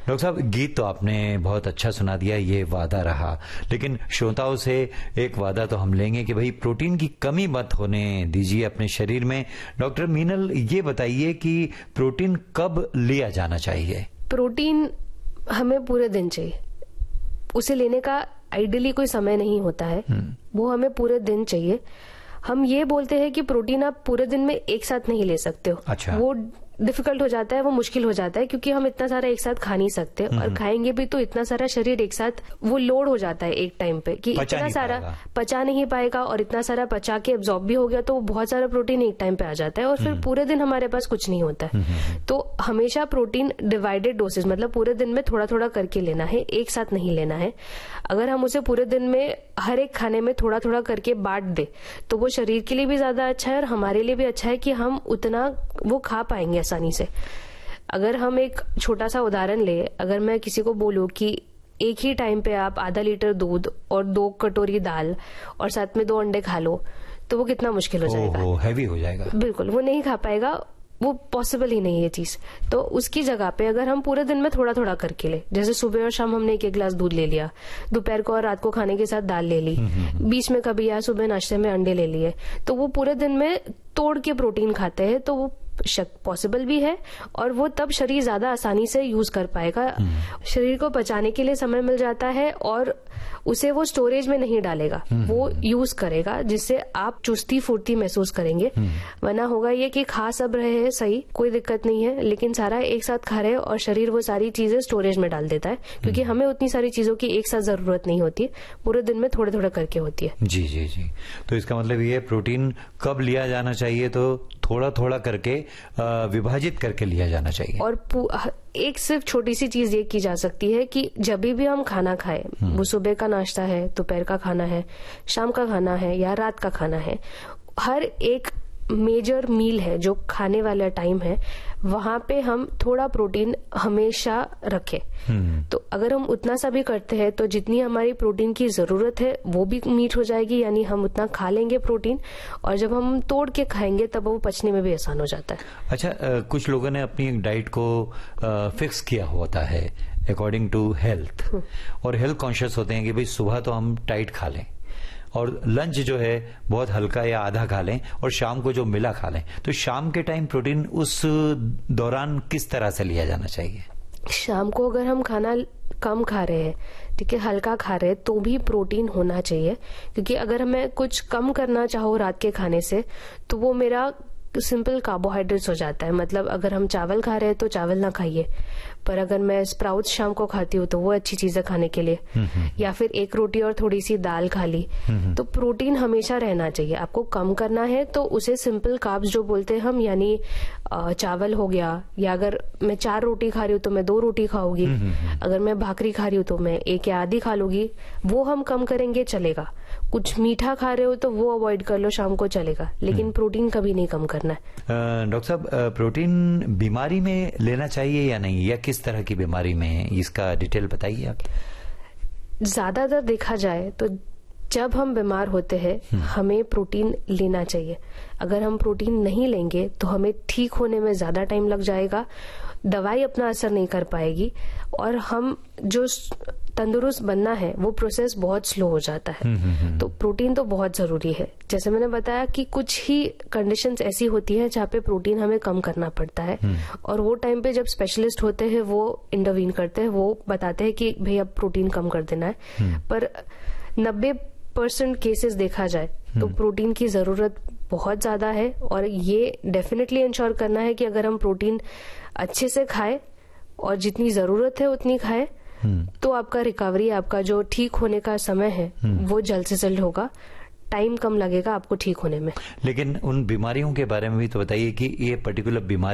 Doctor साहब, गीत तो आपने बहुत अच्छा सुना दिया, ये वादा रहा, लेकिन श्रोताओं से एक वादा तो हम लेंगे कि भाई प्रोटीन की कमी मत होने दीजिए अपने शरीर में। डॉक्टर मीनल, ये बताइए कि प्रोटीन कब लिया जाना चाहिए? प्रोटीन हमें पूरे दिन चाहिए, उसे लेने का आइडियली कोई समय नहीं होता है, वो हमें पूरे दिन चाहिए। हम ये बोलते हैं कि प्रोटीन आप पूरे दिन में एक साथ नहीं ले सकते हो। अच्छा। वो डिफिकल्ट हो जाता है, वो मुश्किल हो जाता है, क्योंकि हम इतना सारा एक साथ खा नहीं सकते, और खाएंगे भी तो इतना सारा शरीर एक साथ वो लोड हो जाता है एक टाइम पे कि इतना सारा पचा नहीं पाएगा, और इतना सारा पचा के एब्जॉर्ब भी हो गया तो बहुत सारा प्रोटीन एक टाइम पे आ जाता है, और फिर पूरे दिन हमारे पास कुछ नहीं होता है। तो हमेशा प्रोटीन डिवाइडेड डोसेज, मतलब पूरे दिन में थोड़ा थोड़ा करके लेना है, एक साथ नहीं लेना है। अगर हम उसे पूरे दिन में हर एक खाने में थोड़ा थोड़ा करके बांट दे तो वो शरीर के लिए भी ज्यादा अच्छा है, और हमारे लिए भी अच्छा है कि हम उतना वो खा पाएंगे आसानी से। अगर हम एक छोटा सा उदाहरण ले, अगर मैं किसी को बोलूं कि एक ही टाइम पे आप आधा लीटर दूध और 2 कटोरी दाल और साथ में 2 अंडे खा लो, तो वो कितना मुश्किल हो जाएगा, हैवी हो जाएगा। बिल्कुल, वो नहीं खा पाएगा, वो पॉसिबल ही नहीं है चीज। तो उसकी जगह पे अगर हम पूरे दिन में थोड़ा थोड़ा करके ले, जैसे सुबह और शाम हमने 1 गिलास दूध ले लिया, दोपहर को और रात को खाने के साथ दाल ले ली, बीच में कभी या सुबह नाश्ते में अंडे ले लिए, तो वो पूरे दिन में तोड़ के प्रोटीन खाते हैं, तो वो पॉसिबल भी है, और वो तब शरीर ज्यादा आसानी से यूज कर पाएगा। शरीर को पचाने के लिए समय मिल जाता है, और उसे वो स्टोरेज में नहीं डालेगा, वो यूज करेगा, जिससे आप चुस्ती फुर्ती महसूस करेंगे। वरना होगा ये कि खा सब रहे हैं, सही, कोई दिक्कत नहीं है, लेकिन सारा एक साथ खा रहे हैं और शरीर वो सारी चीजें स्टोरेज में डाल देता है, क्योंकि हमें उतनी सारी चीजों की एक साथ जरूरत नहीं होती, पूरे दिन में थोड़े थोड़े करके होती है। जी जी जी। तो इसका मतलब ये प्रोटीन कब लिया जाना चाहिए? तो थोड़ा थोड़ा करके विभाजित करके लिया जाना चाहिए। और एक सिर्फ छोटी सी चीज ये की जा सकती है कि जब भी हम खाना खाएं, वो सुबह का नाश्ता है, दोपहर का खाना है, शाम का खाना है या रात का खाना है, हर एक मेजर मील है जो खाने वाला टाइम है, वहां पे हम थोड़ा प्रोटीन हमेशा रखें। तो अगर हम उतना सा भी करते हैं तो जितनी हमारी प्रोटीन की जरूरत है वो भी मीट हो जाएगी, यानी हम उतना खा लेंगे प्रोटीन, और जब हम तोड़ के खाएंगे तब वो पचने में भी आसान हो जाता है। अच्छा, कुछ लोगों ने अपनी डाइट को फिक्स किया होता है अकॉर्डिंग टू हेल्थ, और हेल्थ कॉन्शियस होते हैं कि भाई सुबह तो हम टाइट खा लें, और लंच जो है बहुत हल्का या आधा खा लें, और शाम को जो मिला खा लें। तो शाम के टाइम प्रोटीन उस दौरान किस तरह से लिया जाना चाहिए? शाम को अगर हम खाना कम खा रहे हैं, ठीक है, हल्का खा रहे हैं, तो भी प्रोटीन होना चाहिए, क्योंकि अगर मैं कुछ कम करना चाहूँ रात के खाने से तो वो मेरा सिंपल कार्बोहाइड्रेट्स हो जाता है। मतलब अगर हम चावल खा रहे हैं तो चावल ना खाइए, पर अगर मैं स्प्राउट्स शाम को खाती हूँ तो वो अच्छी चीज है खाने के लिए, या फिर 1 रोटी और थोड़ी सी दाल खा ली। तो प्रोटीन हमेशा रहना चाहिए। आपको कम करना है तो उसे सिंपल कार्ब्स जो बोलते हैं हम, यानी चावल हो गया, या अगर मैं 4 रोटी खा रही हूँ तो मैं 2 रोटी खाऊंगी, अगर मैं भाकरी खा रही हूँ तो मैं 1 या आधी खा लूंगी, वो हम कम करेंगे, चलेगा। कुछ मीठा खा रहे हो तो वो अवॉइड कर लो शाम को, चलेगा, लेकिन प्रोटीन कभी नहीं कम करना है। डॉक्टर साहब, प्रोटीन बीमारी में लेना चाहिए या नहीं, या किस तरह की बीमारी में, इसका डिटेल बताइए आप। ज्यादातर देखा जाए तो जब हम बीमार होते हैं हमें प्रोटीन लेना चाहिए। अगर हम प्रोटीन नहीं लेंगे तो हमें ठीक होने में ज्यादा टाइम लग जाएगा, दवाई अपना असर नहीं कर पाएगी, और हम जो तंदुरुस्त बनना है वो प्रोसेस बहुत स्लो हो जाता है। तो प्रोटीन तो बहुत जरूरी है। जैसे मैंने बताया कि कुछ ही कंडीशंस ऐसी होती हैं जहाँ पे प्रोटीन हमें कम करना पड़ता है, और वो टाइम पे जब स्पेशलिस्ट होते हैं वो इंटरवीन करते हैं, वो बताते हैं कि भाई अब प्रोटीन कम कर देना है। पर 90% केसेस देखा जाए तो प्रोटीन की जरूरत बहुत ज्यादा है, और ये डेफिनेटली इंश्योर करना है कि अगर हम प्रोटीन अच्छे से खाएं और जितनी जरूरत है उतनी खाएं, तो आपका रिकवरी, आपका जो ठीक होने का समय है वो जल्द से जल्द होगा, टाइम कम लगेगा आपको ठीक होने में। लेकिन उन बीमारियों के बारे में भी तो बताइए कि ये पर्टिकुलर बीमारी